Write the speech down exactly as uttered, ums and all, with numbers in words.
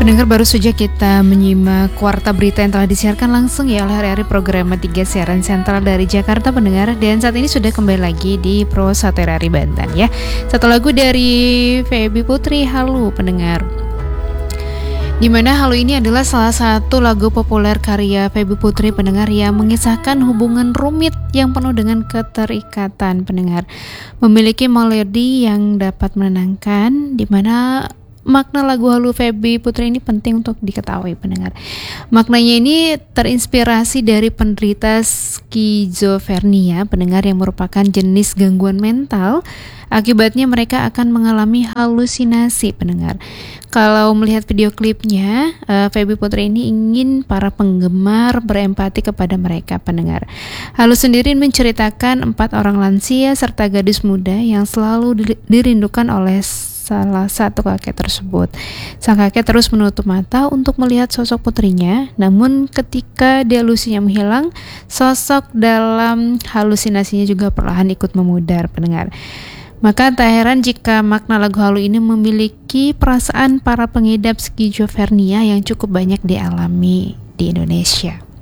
Pendengar, baru saja kita menyimak Warta Berita yang telah disiarkan langsung ya oleh Hari-Hari Program tiga Siaran Sentral dari Jakarta, pendengar. Dan saat ini sudah kembali lagi di Pro Saterari Banten ya. Satu lagu dari Feby Putri, Halu, pendengar. Dimana Halu ini adalah salah satu lagu populer karya Feby Putri, pendengar, yang mengisahkan hubungan rumit yang penuh dengan keterikatan, pendengar. Memiliki melodi yang dapat menenangkan, dimana makna lagu Halu Feby Putri ini penting untuk diketahui, pendengar. Maknanya ini terinspirasi dari penderita skizofrenia, pendengar, yang merupakan jenis gangguan mental. Akibatnya mereka akan mengalami halusinasi, pendengar. Kalau melihat video klipnya, uh, Feby Putri ini ingin para penggemar berempati kepada mereka, pendengar. Halu sendiri menceritakan empat orang lansia serta gadis muda yang selalu dirindukan oleh salah satu kakek tersebut. Sang kakek terus menutup mata untuk melihat sosok putrinya, namun ketika delusinya menghilang, sosok dalam halusinasinya juga perlahan ikut memudar, pendengar. Maka tak heran jika makna lagu Halu ini memiliki perasaan para pengidap skizofrenia yang cukup banyak dialami di Indonesia.